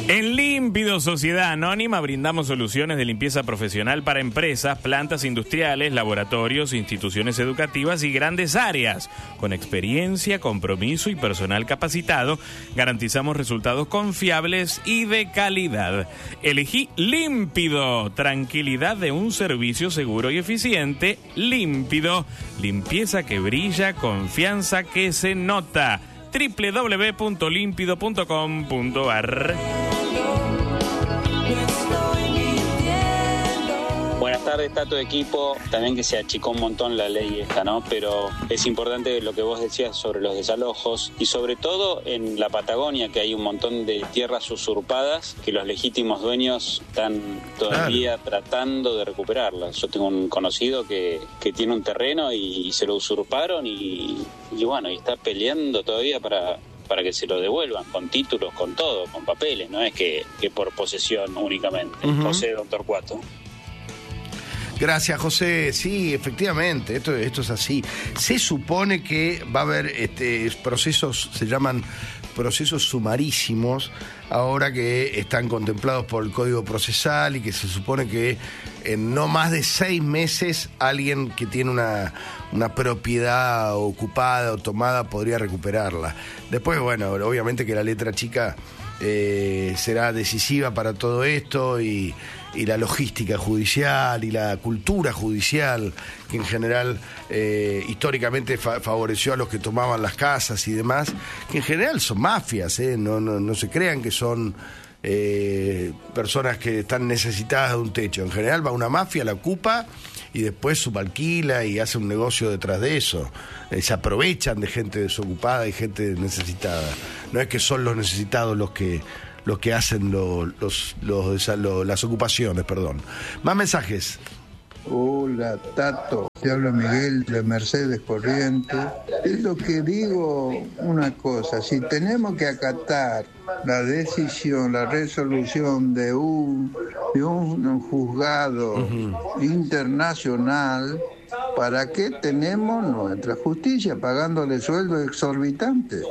En Límpido Sociedad Anónima brindamos soluciones de limpieza profesional para empresas, plantas industriales, laboratorios, instituciones educativas y grandes áreas. Con experiencia, compromiso y personal capacitado, garantizamos resultados confiables y de calidad. Elegí Límpido, tranquilidad de un servicio seguro y eficiente. Límpido, limpieza que brilla, confianza que se nota. www.limpido.com.ar. Buenas tardes, está tu equipo. También que se achicó un montón la ley esta, ¿no? Pero es importante lo que vos decías sobre los desalojos y sobre todo en la Patagonia, que hay un montón de tierras usurpadas que los legítimos dueños están todavía tratando de recuperarlas. Yo tengo un conocido que tiene un terreno y se lo usurparon y bueno, y está peleando todavía para que se lo devuelvan, con títulos, con todo, con papeles, no es que por posesión únicamente. José, doctor Cuato. Gracias, José. Sí, efectivamente, esto es así. Se supone que va a haber procesos, se llaman procesos sumarísimos, ahora que están contemplados por el Código Procesal y que se supone que en no más de 6 meses alguien que tiene una propiedad ocupada o tomada podría recuperarla. Después, bueno, obviamente que la letra chica será decisiva para todo esto y la logística judicial y la cultura judicial que en general históricamente favoreció a los que tomaban las casas y demás, que en general son mafias, no se crean que son personas que están necesitadas de un techo. En general va una mafia, la ocupa y después subalquila y hace un negocio detrás de eso. Se aprovechan de gente desocupada y gente necesitada. No es que son los necesitados los que hacen las ocupaciones, perdón. Más mensajes. Hola, Tato. Te habla Miguel de Mercedes Corrientes. Es lo que digo, una cosa, si tenemos que acatar la decisión, la resolución de un juzgado internacional, ¿para qué tenemos nuestra justicia pagándole sueldos exorbitantes?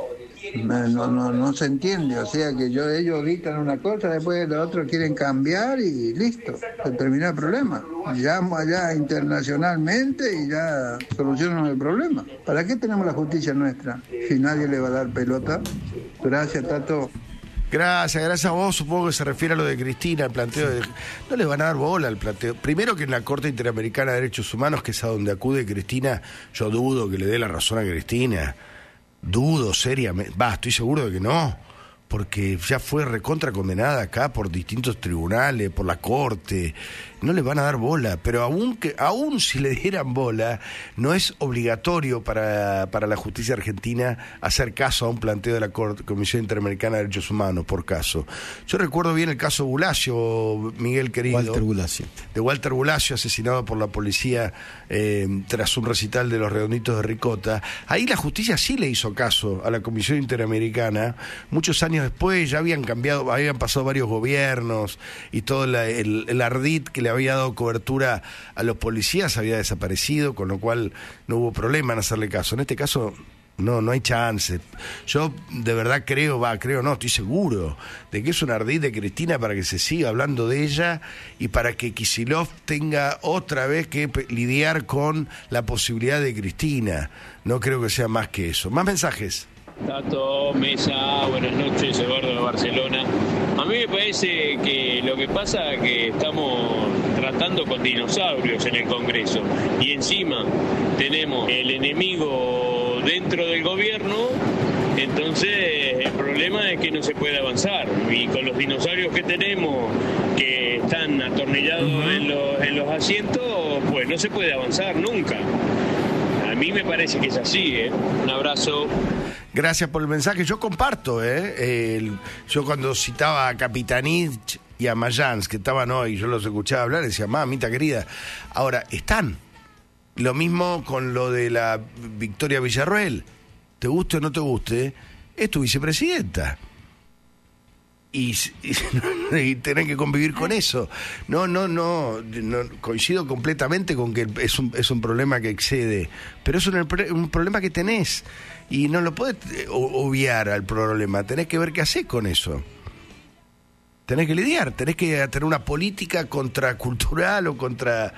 No se entiende, o sea que ellos dictan una cosa, después los otros quieren cambiar y listo, se termina el problema. Llamo allá internacionalmente y ya solucionan el problema. ¿Para qué tenemos la justicia nuestra si nadie le va a dar pelota? Gracias, Tato. Gracias a vos. Supongo que se refiere a lo de Cristina, el planteo de... No le van a dar bola al planteo. Primero que en la Corte Interamericana de Derechos Humanos, que es a donde acude Cristina, yo dudo que le dé la razón a Cristina. Dudo seriamente, estoy seguro de que no, porque ya fue recontra condenada acá por distintos tribunales, por la Corte. No le van a dar bola, pero aún si le dieran bola, no es obligatorio para la justicia argentina hacer caso a un planteo de la Comisión Interamericana de Derechos Humanos, por caso. Yo recuerdo bien el caso Bulacio, Miguel querido. Walter Bulacio. De Walter Bulacio, asesinado por la policía tras un recital de los Redonditos de Ricota. Ahí la justicia sí le hizo caso a la Comisión Interamericana. Muchos años después ya habían pasado varios gobiernos y todo el ardid que le había dado cobertura a los policías había desaparecido, con lo cual no hubo problema en hacerle caso. En este caso no hay chance. Yo de verdad estoy seguro de que es un ardid de Cristina para que se siga hablando de ella y para que Kicillof tenga otra vez que lidiar con la posibilidad de Cristina. No creo que sea más que eso. Más mensajes. Tato, Mesa, buenas noches, Eduardo de Barcelona. A mí me parece que lo que pasa es que estamos tratando con dinosaurios en el Congreso y encima tenemos el enemigo dentro del gobierno, entonces el problema es que no se puede avanzar y con los dinosaurios que tenemos que están atornillados en los asientos, pues no se puede avanzar nunca. A mí me parece que es así, Un abrazo. Gracias por el mensaje. Yo comparto, yo cuando citaba a Capitanich y a Mayans, que estaban hoy, yo los escuchaba hablar, decía, mamita querida, ahora están. Lo mismo con lo de la Victoria Villarroel. Te guste o no te guste, es tu vicepresidenta. Y tener que convivir con eso. No, coincido completamente con que es un problema que excede, pero es un problema que tenés y no lo podés obviar al problema, tenés que ver qué hacés con eso. tenés que lidiar, tenés que tener una política contracultural o contra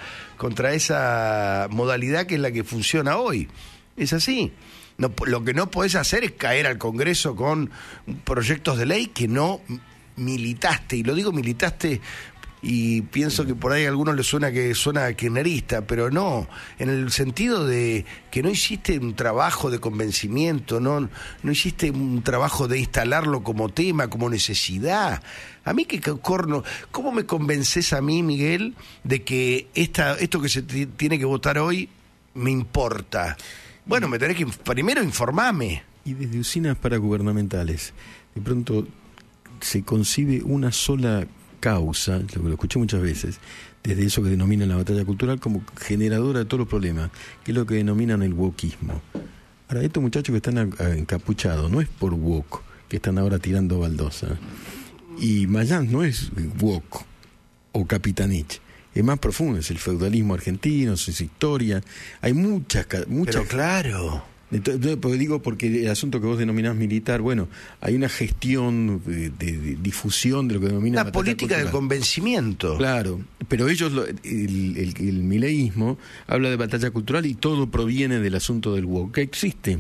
esa modalidad que es la que funciona hoy. Es así. No, lo que no podés hacer es caer al Congreso con proyectos de ley que no militaste, y lo digo militaste y pienso que por ahí a algunos les suena kirchnerista, pero no, en el sentido de que no hiciste un trabajo de convencimiento, no hiciste un trabajo de instalarlo como tema, como necesidad. A mí ¿cómo me convences a mí, Miguel, de que esto que se tiene que votar hoy me importa? Bueno, me tenés que primero informarme. Y desde usinas paragubernamentales, de pronto se concibe una sola causa, lo escuché muchas veces, desde eso que denominan la batalla cultural como generadora de todos los problemas, que es lo que denominan el wokismo. Ahora, estos muchachos que están encapuchados, no es por wok, que están ahora tirando baldosa. Y Mayans no es wok o Capitanich. Es más profundo, es el feudalismo argentino, es su historia. Hay muchas. Pero claro. Entonces, pues digo, porque el asunto que vos denominás militar, bueno, hay una gestión de difusión de lo que denominan la política del convencimiento. Claro, pero ellos, el mileísmo, habla de batalla cultural y todo proviene del asunto del woke, que existe.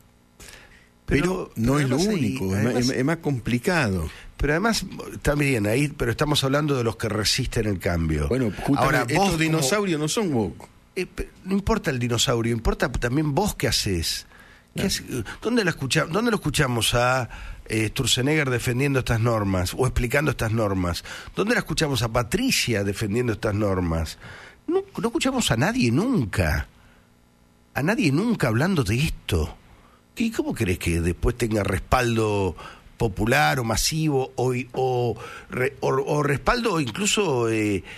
Pero no es lo único, es más complicado. Pero además, también ahí, pero estamos hablando de los que resisten el cambio. Bueno, ahora estos dinosaurios no son woke. No importa el dinosaurio, importa también vos qué haces. ¿Dónde lo escuchamos a Sturzenegger defendiendo estas normas o explicando estas normas? ¿Dónde la escuchamos a Patricia defendiendo estas normas? No escuchamos a nadie nunca. A nadie nunca hablando de esto. ¿Y cómo crees que después tenga respaldo popular o masivo o respaldo incluso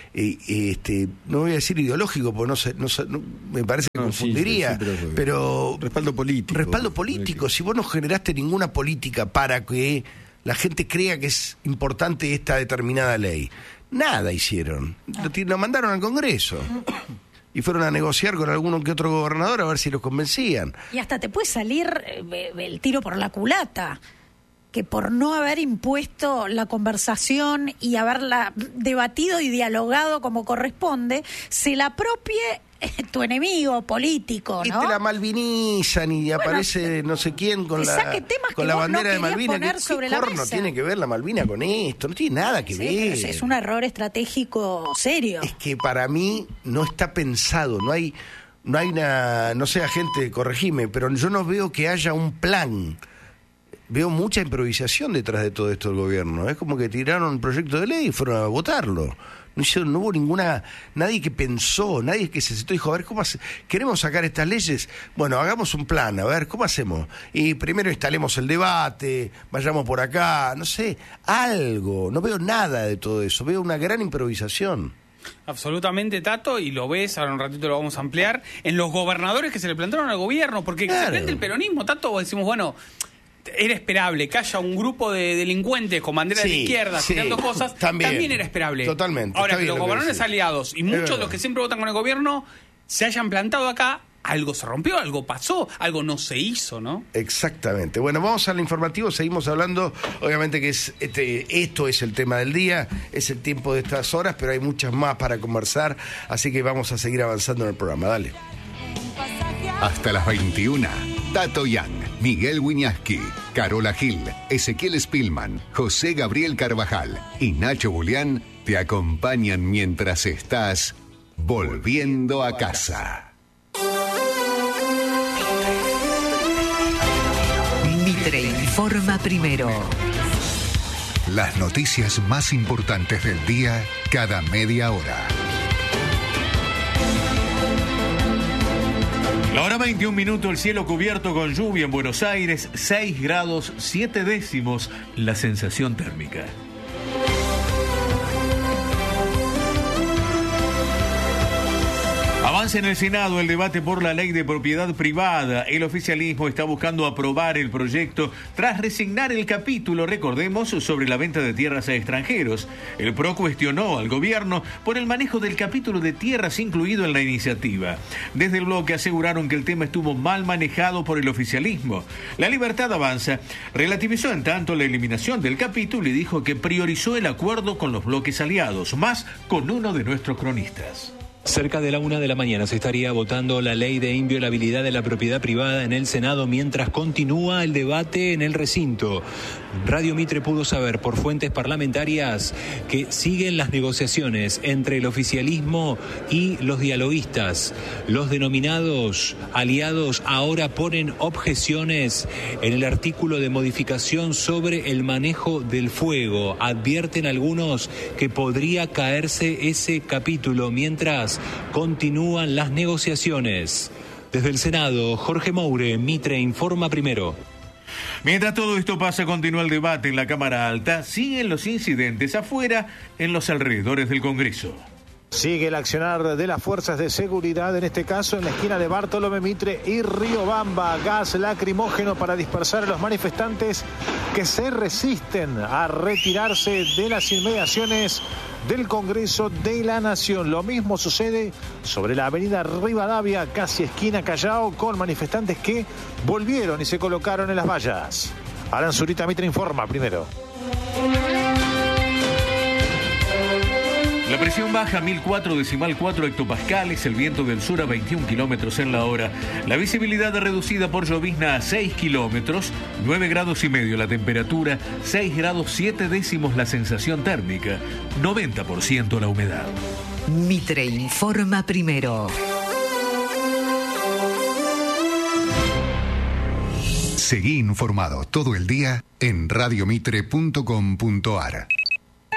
no voy a decir ideológico porque no me parece que confundiría, sí, pero respaldo político. Si vos no generaste ninguna política para que la gente crea que es importante esta determinada ley, nada hicieron, lo mandaron al Congreso y fueron a negociar con alguno que otro gobernador a ver si los convencían. Y hasta te puede salir el tiro por la culata, que por no haber impuesto la conversación y haberla debatido y dialogado como corresponde, se la apropie tu enemigo político, ¿no? Y te la malvinizan y aparece no sé quién con la bandera de Malvinas. ¿Qué corno tiene que ver la Malvina con esto? No tiene nada que ver. Es un error estratégico serio. Es que para mí no está pensado, no hay una, no sé, gente, corregime, pero yo no veo que haya un plan. Veo mucha improvisación detrás de todo esto del gobierno. Es como que tiraron un proyecto de ley y fueron a votarlo. No hubo nadie que pensó, nadie que se sentó y dijo, a ver, queremos sacar estas leyes. Bueno, hagamos un plan, a ver, ¿cómo hacemos? Y primero instalemos el debate, vayamos por acá, no sé, algo. No veo nada de todo eso, veo una gran improvisación. Absolutamente, Tato, y lo ves, ahora un ratito lo vamos a ampliar, en los gobernadores que se le plantaron al gobierno, porque claro, se prende el peronismo, Tato, decimos, bueno, era esperable que haya un grupo de delincuentes con banderas de izquierda tirando cosas, también era esperable. Totalmente. Ahora, que los gobernadores aliados y muchos de los que siempre votan con el gobierno se hayan plantado acá, algo se rompió, algo pasó, algo no se hizo, ¿no? Exactamente. Bueno, vamos al informativo, seguimos hablando, obviamente que esto es el tema del día, es el tiempo de estas horas, pero hay muchas más para conversar, así que vamos a seguir avanzando en el programa. Dale. Hasta las 21. Tato Yang, Miguel Wiñaski, Carola Gil, Ezequiel Spillman, José Gabriel Carvajal y Nacho Bulián te acompañan mientras estás volviendo a casa. Mitre informa primero. Las noticias más importantes del día cada media hora. La hora 21 minutos, el cielo cubierto con lluvia en Buenos Aires, 6 grados 7 décimos la sensación térmica. Avanza en el Senado el debate por la ley de propiedad privada. El oficialismo está buscando aprobar el proyecto tras resignar el capítulo, recordemos, sobre la venta de tierras a extranjeros. El PRO cuestionó al gobierno por el manejo del capítulo de tierras incluido en la iniciativa. Desde el bloque aseguraron que el tema estuvo mal manejado por el oficialismo. La Libertad Avanza relativizó en tanto la eliminación del capítulo y dijo que priorizó el acuerdo con los bloques aliados, más con uno de nuestros cronistas. Cerca de la 1 de la mañana se estaría votando la ley de inviolabilidad de la propiedad privada en el Senado mientras continúa el debate en el recinto. Radio Mitre pudo saber por fuentes parlamentarias que siguen las negociaciones entre el oficialismo y los dialoguistas. Los denominados aliados ahora ponen objeciones en el artículo de modificación sobre el manejo del fuego. Advierten algunos que podría caerse ese capítulo mientras continúan las negociaciones. Desde el Senado, Jorge Moure, Mitre Informa Primero. Mientras todo esto pasa, continúa el debate en la Cámara Alta. Siguen los incidentes afuera, en los alrededores del Congreso. Sigue el accionar de las fuerzas de seguridad, en este caso en la esquina de Bartolomé Mitre y Riobamba. Gas lacrimógeno para dispersar a los manifestantes que se resisten a retirarse de las inmediaciones del Congreso de la Nación. Lo mismo sucede sobre la avenida Rivadavia, casi esquina Callao, con manifestantes que volvieron y se colocaron en las vallas. Alan Zurita, Mitre Informa Primero. La presión baja 1004,4 hectopascales, el viento del sur a 21 kilómetros en la hora. La visibilidad reducida por llovizna a 6 kilómetros, 9 grados y medio la temperatura, 6 grados 7 décimos la sensación térmica, 90% la humedad. Mitre Informa Primero. Seguí informado todo el día en radiomitre.com.ar.